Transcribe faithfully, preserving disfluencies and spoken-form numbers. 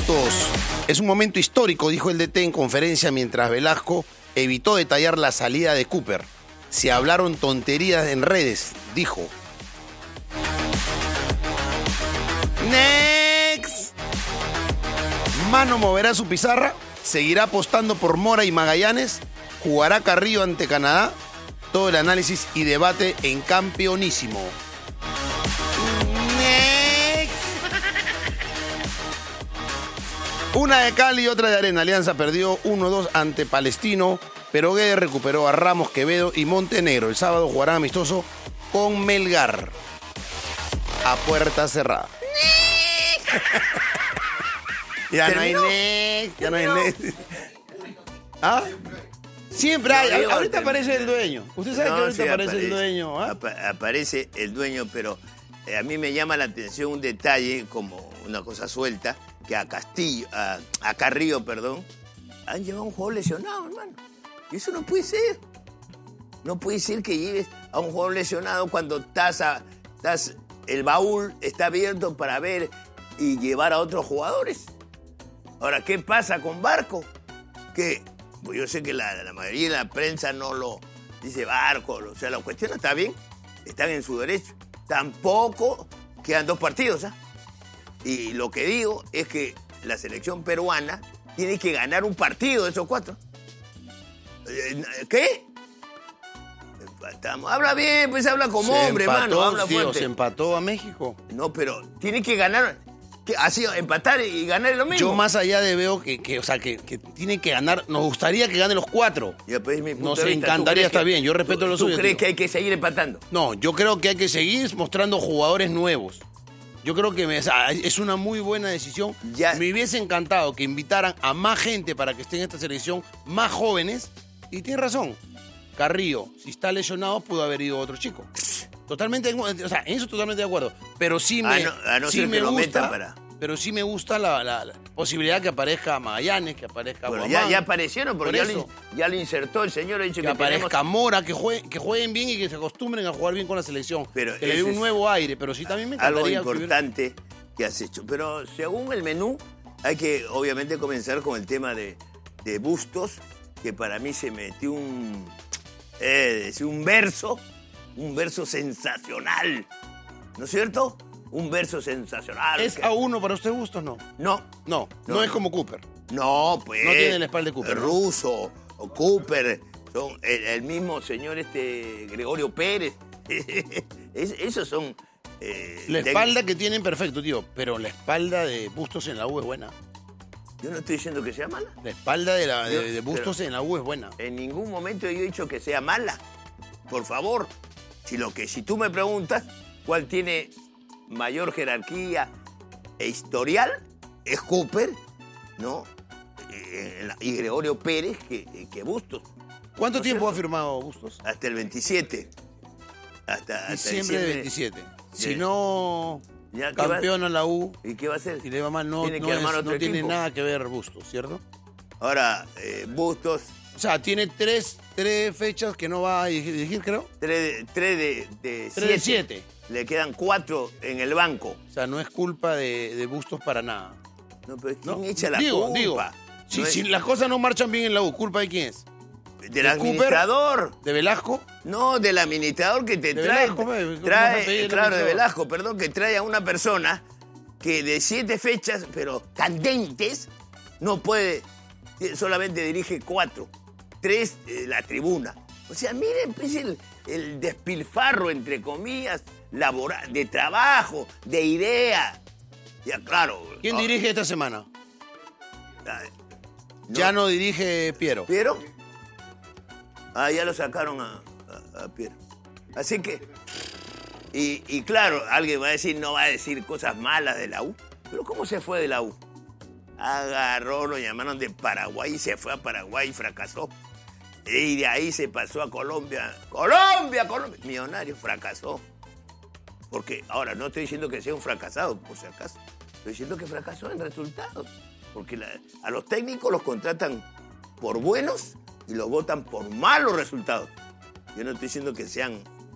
Bustos. Es un momento histórico, dijo el D T en conferencia mientras Velasco evitó detallar la salida de Cooper. Se hablaron tonterías en redes, dijo. Next. Mano moverá su pizarra, seguirá apostando por Mora y Magallanes, jugará Carrillo ante Canadá. Todo el análisis y debate en Campeonísimo. Next. Una de cal y otra de arena. Alianza perdió uno dos ante Palestino, pero Guede recuperó a Ramos, Quevedo y Montenegro. El sábado jugará amistoso con Melgar. A puerta cerrada. Ya no hay next, ya no hay next. ¿Ah? Siempre hay. No, ahorita aparece el dueño. Usted sabe no, que ahorita sí, aparece, aparece el dueño. ¿Ah? Apa aparece el dueño, pero eh, a mí me llama la atención un detalle, como una cosa suelta, que a Castillo, a, a Carrillo, perdón, han llevado a un jugador lesionado, hermano. Y eso no puede ser. No puede ser que lleves a un jugador lesionado cuando estás, a, estás el baúl está abierto para ver y llevar a otros jugadores. Ahora, ¿qué pasa con Barco? Que pues yo sé que la, la mayoría de la prensa no lo dice Barco, o sea, la cuestión está bien, están en su derecho. Tampoco quedan dos partidos, ¿ah? Y lo que digo es que la selección peruana tiene que ganar un partido de esos cuatro. ¿Qué? Empatamos. Habla bien, pues habla como se hombre, empató, hermano, habla tío, fuerte. Se empató a México. No, pero tiene que ganar. Así, empatar y ganar lo mismo. Yo más allá de veo que, que o sea, que, que tiene que ganar, nos gustaría que gane los cuatro. Ya, pues, mi nos encantaría, está bien, yo respeto los suyos. ¿Tú crees tío. que hay que seguir empatando? No, yo creo que hay que seguir mostrando jugadores nuevos. Yo creo que me, o sea, es una muy buena decisión. Ya. Me hubiese encantado que invitaran a más gente para que esté en esta selección, más jóvenes. Y tiene razón, Carrillo, si está lesionado, pudo haber ido otro chico. Totalmente, o sea, en eso totalmente de acuerdo. Pero sí me, a no, a no sí ser me que lo gusta. metan para... Pero sí me gusta la, la, la posibilidad que aparezca Magallanes, que aparezca bueno, Guamán. Ya, ya aparecieron, porque Por ya, lo, ya lo insertó el señor. Ha dicho que, que aparezca tenemos... Mora, que, juegue, que jueguen bien y que se acostumbren a jugar bien con la selección. Pero que le dé un nuevo aire, pero sí también me encantaría... Algo importante que, hubiera... que has hecho. Pero según el menú, hay que obviamente comenzar con el tema de, de Bustos, que para mí se metió un, eh, un verso, un verso sensacional, ¿no es cierto? Un verso sensacional. ¿Es que... a uno para usted Bustos? No. No. No, no, no es como Cooper. No, pues. No tiene la espalda de Cooper. Russo o Cooper, son el, el mismo señor este Gregorio Pérez. es, esos son... Eh, la espalda de... que tienen, perfecto, tío, pero la espalda de Bustos en la U es buena. Yo no estoy diciendo que sea mala. La espalda de, la, Yo, de, de Bustos en la U es buena. En ningún momento yo he dicho que sea mala. Por favor. Si, lo que, si tú me preguntas cuál tiene mayor jerarquía e historial, es Cooper, ¿no? Y Gregorio Pérez que, que Bustos. ¿Cuánto ¿No tiempo cierto? ha firmado Bustos? Hasta el veintisiete. Hasta, diciembre, hasta diciembre del veintisiete. Sí. Si no ya, campeona en la U... ¿Y qué va a hacer? Y le va mal, no, ¿Tiene, no, que es, armar otro no tiene equipo? nada que ver Bustos, ¿cierto? Ahora, eh, Bustos... O sea, tiene tres, tres fechas que no va a dirigir, creo. Tres, tres de, de tres siete. de siete. Le quedan cuatro en el banco. O sea, no es culpa de, de Bustos para nada. No, pero ¿quién ¿No? echa la digo, culpa? Digo, no si, es... si las cosas no marchan bien en la U, ¿culpa de quién es? ¿Del ¿De administrador? Cooper? ¿De Velasco? No, del administrador que te ¿De trae. Velasco, me, trae claro, de Velasco, perdón, que trae a una persona que de siete fechas, pero candentes, no puede, solamente dirige cuatro. Tres, eh, la tribuna. O sea, miren, pues el, el despilfarro, entre comillas, laboral, de trabajo, de idea. Ya, claro. ¿Quién oh, dirige esta semana? Ah, no. Ya no dirige Piero. ¿Piero? Ah, ya lo sacaron a, a, a Piero. Así que... Y, y claro, alguien va a decir, no va a decir cosas malas de la U. Pero ¿cómo se fue de la U? Agarró, lo llamaron de Paraguay y se fue a Paraguay y fracasó. Y de ahí se pasó a Colombia. ¡Colombia, Colombia! Millonario, fracasó. Porque, ahora, no estoy diciendo que sea un fracasado, por si acaso. Estoy diciendo que fracasó en resultados. Porque la, a los técnicos los contratan por buenos y los votan por malos resultados. Yo no estoy diciendo que sean